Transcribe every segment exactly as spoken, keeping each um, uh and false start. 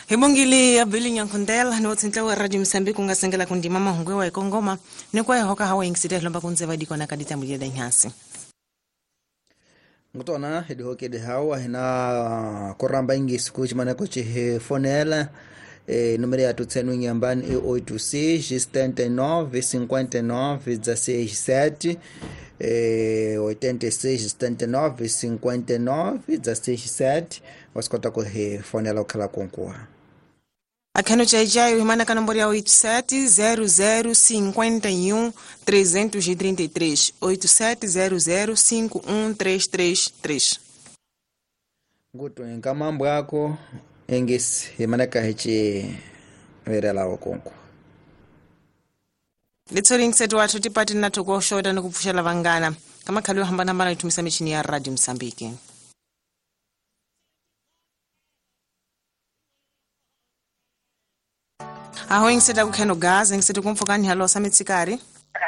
Hibongili abili nyankondela no tsintle wa radio Msambiki ungasengela kundima mahungwe wa ikongoma ne kwa hoka hawa ingisite lomba kunze vadiko na kadita mulya danyasi. Ngutona hedi hoke de hawa hina koramba ingi siku chimana ko chi fonela e numero ya tutsenu nyambani e oito seis setenta e nove cinquenta e nove dezesseis sete e oitenta e seis setenta e nove cinquenta e nove dezesseis sete wasikota ko he fonela okhala konkuwa. Akano chaijayo himana kanambori ya oito sete zero zero cinquenta e um trezentos e trinta e três oito sete zero zero cinco um três três três. Nguto nkamambo yako engesi himana kahichi verela okonko. Litsori ngisetu watu tipati na toko shoda na kupushala vangana kama kalio hambana mbana itumisa mechini ya radio Msambiki. Aho ingiseta kukheno gas ingiseta kumfokani halo sametsikari.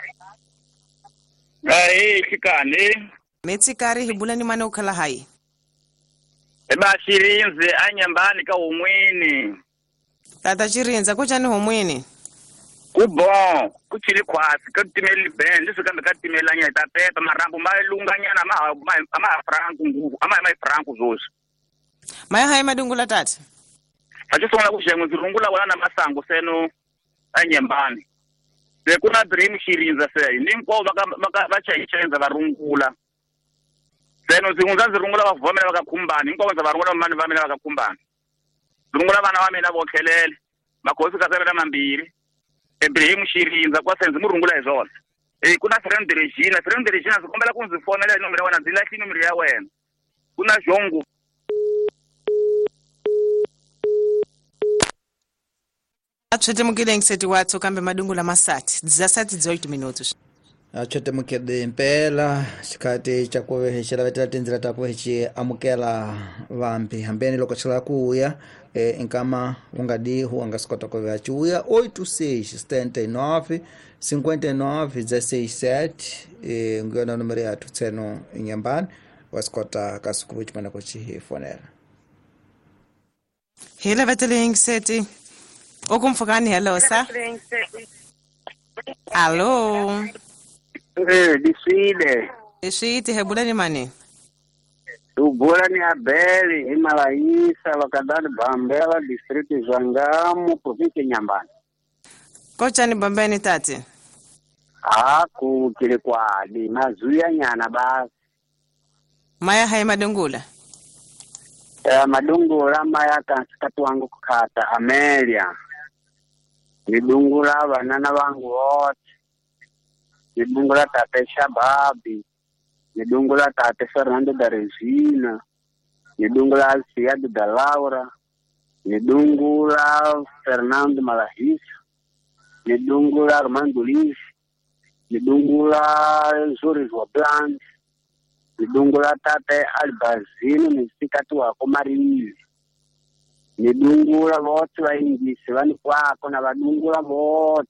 Ai chikane. Metsikari hibula ni mane ukhala hai. Eba shirinze anyambani ka umwini. Tata chirinza kuchani homwini. Kubon kuchili kwasi katimeli ben lisikamba katimela nya tapepa marambo malunganya na ma ama franco nguvu ama mai franco zosi. Maya hai madungula tata. Achisona kushengo zirungula wala na masango seno anyambani. Se kuna dream shirinza se ninko baka baka bachayichenza barungula. Seno zingunza zirungula bavomela bakakhumbani ninko kwenza barungula mani bamela bakakhumbani. Zirungula bana bamela bokhelele makhosi kasebela mambiri. Ibrahim shirinza kwasenza murungula izona. Eh kuna friend Regina, friend Regina sikombela kunzifonela inomero wana zilahli inomero ya wena. Kuna jongo. Atshete mukile ngiseti watso kambe madungula masati dzasati oito minutos. Atshete mukede impela chikati chakuwe chela vetela tenzela takuwe chi amukela vampi hambeni loko chela kuya e inkama ungadi huanga skota ko vachuya oito seis setenta e nove cinquenta e nove dezesseis sete e ngona numero ya tutseno inyambani waskota kasuku chimana ko chi fonela. Hela vetela ngiseti okumfokani hello sa. Allo. Eh, diside. Diside hebula ni mane. Ubora ni Abeli, Imalaisa, Wakadani Bambela, distrito Zangamo, province Nyambani. Kocha ni Bambeni tati. Ah, kukile kwa di mazuya nyana basi. Maya hai madungula. Eh, madungula maya kansikatu wangu kukata Amelia. Nidungula banana wangu wote. Nidungula tate Shababi. Nidungula tate Fernando da Regina. Nidungula Alciado da Laura. Nidungula Fernando Malahisa. Nidungula Armando Liz. Nidungula Zores Wabland. Nidungula tate Albazino nisikatu wako Marili. Nidungula wote wa ingisi wani kwako na badungula wote.